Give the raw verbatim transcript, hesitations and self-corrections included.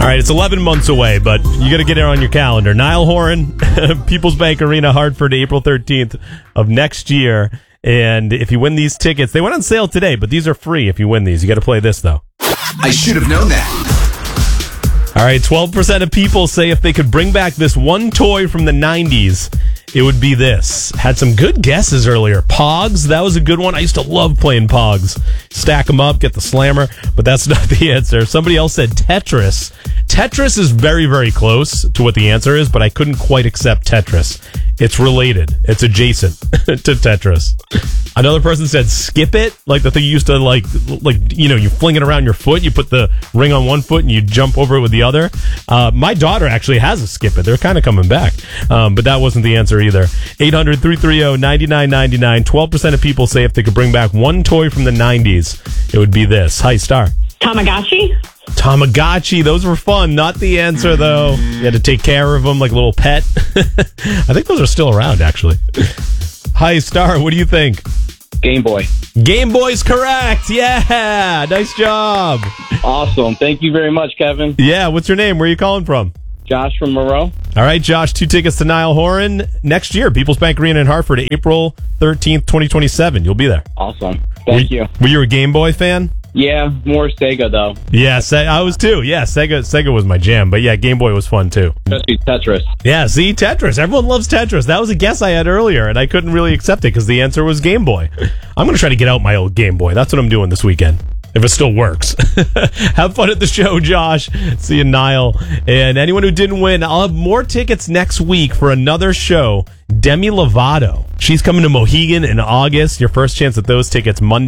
All right, it's eleven months away, but you got to get it on your calendar. Niall Horan, People's Bank Arena, Hartford, April thirteenth of next year. And if you win these tickets, they went on sale today, but these are free if you win these. You got to play this, though. I should have known that. All right, twelve percent of people say if they could bring back this one toy from the nineties, it would be this. Had some good guesses earlier. Pogs, that was a good one. I used to love playing Pogs. Stack them up, get the slammer, but that's not the answer. Somebody else said Tetris. Tetris is very, very close to what the answer is, but I couldn't quite accept Tetris. It's related. It's adjacent to Tetris. Another person said Skip It, like the thing you used to like, like you know, you fling it around your foot. You put the ring on one foot and you jump over it with the other. Uh, my daughter actually has a Skip It. They're kind of coming back, um, but that wasn't the answer either. eight hundred, three three zero, nine nine nine nine. twelve percent of people say if they could bring back one toy from the nineties, it would be this. Hi, Star. Tamagotchi? Tamagotchi, those were fun. Not the answer, though. You had to take care of them like a little pet. I think those are still around, actually. Hi, Star, what do you think? Game Boy. Game Boy's correct. Yeah, nice job. Awesome. Thank you very much, Kevin. Yeah, what's your name? Where are you calling from? Josh from Moreau. All right, Josh, two tickets to Niall Horan next year. People's Bank Arena in Hartford, April thirteenth, twenty twenty-seven. You'll be there. Awesome. Thank were, you. Were you a Game Boy fan? Yeah, more Sega, though. Yeah, Se- I was too. Yeah, Sega Sega was my jam. But yeah, Game Boy was fun too. Especially Tetris. Yeah, see, Tetris. Everyone loves Tetris. That was a guess I had earlier, and I couldn't really accept it because the answer was Game Boy. I'm going to try to get out my old Game Boy. That's what I'm doing this weekend, if it still works. Have fun at the show, Josh. See you, Niall. And anyone who didn't win, I'll have more tickets next week for another show, Demi Lovato. She's coming to Mohegan in August. Your first chance at those tickets Monday.